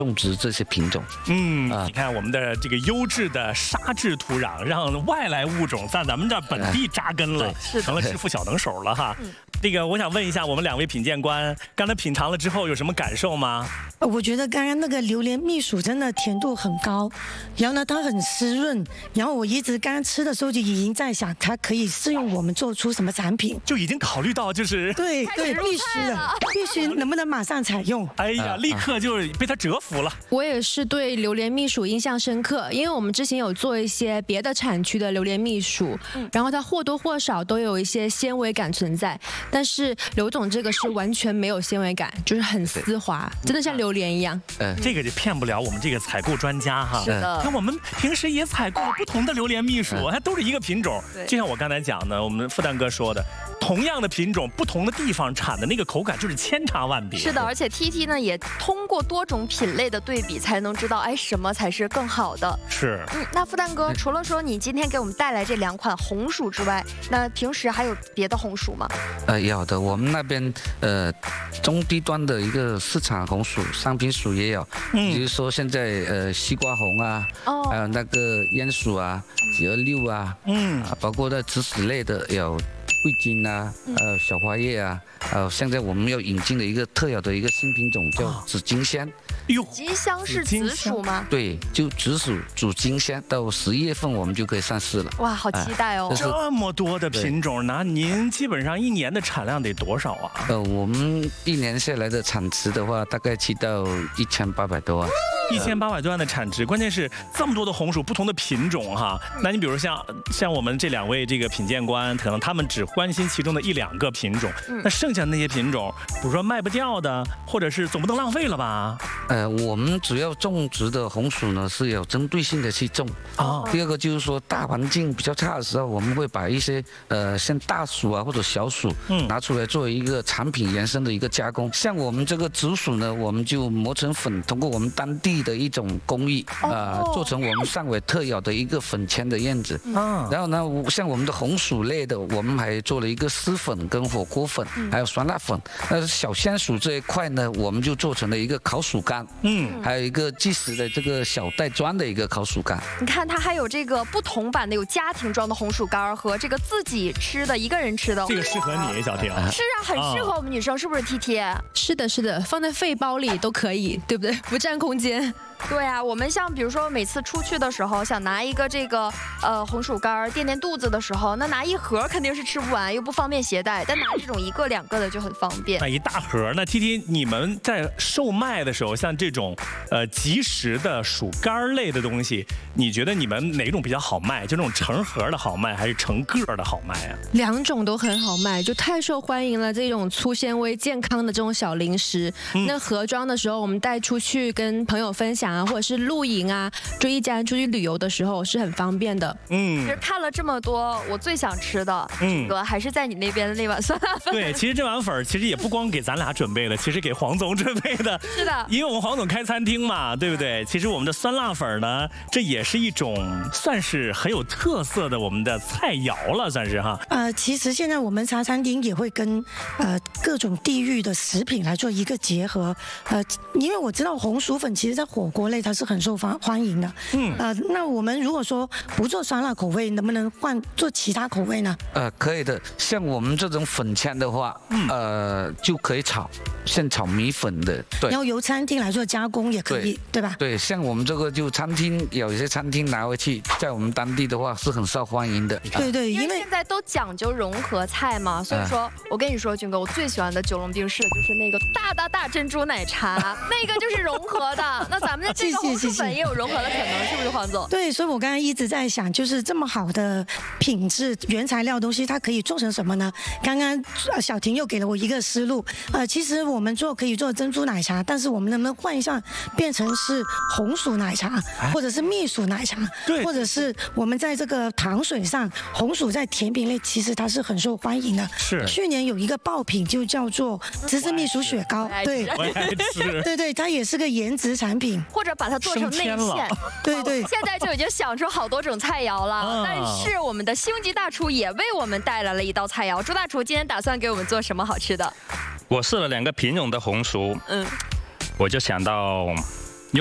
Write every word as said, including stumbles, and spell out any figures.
种植这些品种。 嗯，啊、你看我们的这个优质的沙质土壤，让外来物种在咱们这儿本地扎根了， 嗯、 成了致富小能手了哈。嗯、这个我想问一下我们两位品鉴官，刚才品尝了之后有什么感受吗？ 我觉得刚刚那个榴莲蜜薯真的甜度很高，然后呢它很湿润，然后我一直刚刚吃的时候就已经在想，它可以适用我们做出什么产品， 就已经考虑到就是对对必须的，必须能不能马上采用？ 哎呀，立刻就被它折服了。 我也是对榴莲蜜薯印象深刻，因为我们之前有做一些别的产区的榴莲蜜薯，嗯、然后它或多或少都有一些纤维感存在，但是刘总这个是完全没有纤维感，就是很丝滑，真的像榴莲一样。 嗯，这个就骗不了我们这个采购专家哈。 是的， 那我们平时也采购了不同的榴莲蜜薯，它都是一个品种。就像我刚才讲的，我们复旦哥说的，同样的品种，不同的地方产的那个口感就是千差万别。 是的，而且 T T 呢也通过多种品类的对比，才能知道哎什么才是更好的。 是。 嗯，那复旦哥，除了说你今天给我们带来这两款红薯之外，那平时还有别的红薯吗？ 呃，有的，我们那边呃中低端的一个市场红薯、商品薯也有，嗯、比如说现在呃西瓜红啊，哦、还有那个鼹鼠啊、几二六啊，嗯，啊，包括那紫薯类的有桂金啊，还有小花叶啊，还有现在我们要引进的一个特有的一个新品种叫紫金香。 哟，金香是紫薯吗？ 对，就紫薯煮金香，到十一月份我们就可以上市了。 哇，好期待哦！ 啊、这么多的品种，那您基本上一年的产量得多少啊？ 呃，我们一年下来的产值的话，大概去到一千八百多万。 一千八百多万的产值，关键是这么多的红薯，不同的品种哈。那你比如像像我们这两位这个品鉴官，可能他们只关心其中的一两个品种，嗯、那剩下的那些品种，比如说卖不掉的，或者是总不能浪费了吧？ 呃，我们主要种植的红薯呢是有针对性的去种啊。第二个就是说，大环境比较差的时候，我们会把一些呃像大薯啊或者小薯，嗯，拿出来作为一个产品延伸的一个加工。像我们这个紫薯呢，我们就磨成粉，通过我们当地的一种工艺啊、呃，做成我们汕尾特有的一个粉签的样子。嗯，然后呢，像我们的红薯类的，我们还做了一个丝粉跟火锅粉，还有酸辣粉。那小香薯这一块呢，我们就做成了一个烤薯干。嗯，还有一个即食的这个小袋装的一个烤薯干。 你看它还有这个不同版的，有家庭装的红薯干和这个自己吃的一个人吃的。 这个适合你，小婷。 是啊，很适合我们女生，是不是 T T？ 是的，是的，放在肺包里都可以，对不对？不占空间。 对啊，我们像比如说每次出去的时候，想拿一个这个呃红薯干垫垫肚子的时候，那拿一盒肯定是吃不完，又不方便携带，但拿这种一个两个的就很方便。 那一大盒，那 T T 你们在售卖的时候，像这种呃即食的薯干类的东西，你觉得你们哪种比较好卖？就这种成盒的好卖，还是成个的好卖啊？ 两种都很好卖，就太受欢迎了。这种粗纤维健康的这种小零食，嗯、那盒装的时候，我们带出去跟朋友分享啊，或者是露营啊，就一家人出去旅游的时候是很方便的。 嗯，其实看了这么多，我最想吃的，嗯，哥还是在你那边的那碗酸辣粉。 对，其实这碗粉其实也不光给咱俩准备的，其实给黄总准备的。 是的， 因为我们黄总开餐厅嘛，对不对？其实我们的酸辣粉呢，这也是一种算是很有特色的我们的菜肴了，算是哈。 呃，其实现在我们茶餐厅也会跟呃各种地域的食品来做一个结合。呃，因为我知道红薯粉其实在火锅类它是很受欢欢迎的。嗯。呃，那我们如果说不做酸辣口味，能不能换做其他口味呢？ 呃，可以的。像我们这种粉签的话，嗯、呃，就可以炒，像炒米粉的。对。 然后由餐厅来做加工也可以， 对, 对吧？ 对，像我们这个就餐厅有一些餐厅拿回去，在我们当地的话是很受欢迎的。 对对， 因为现在都讲究融合菜嘛，所以说、啊、我跟你说，军哥，我最喜欢的九龙冰室就是那个大大大珍珠奶茶，那个就是融合的。那咱们的这个红薯粉也有融合的可能，是不是黄总？ 对，所以我刚才一直在想，就是这么好的品质原材料东西，它可以做成什么呢？刚刚小婷又给了我一个思路，呃，其实我们做可以做珍珠奶茶，但是我们能不能换一下，变成是红薯奶茶，或者是蜜薯奶茶，对，或者是我们在这个糖水上，红薯在甜品类其实它是很受欢迎的。 是， 去年有一个爆品就叫做芝士蜜薯雪糕，对， 我也爱吃， 对对，它也是个颜值产品， 或者把它做成内馅， 对对， 现在就已经想出好多种菜肴了。啊、但是我们的星级大厨也为我们带来了一道菜肴，朱大厨今天打算给我们做什么好吃的？ 我试了两个品种的红薯，嗯，我就想到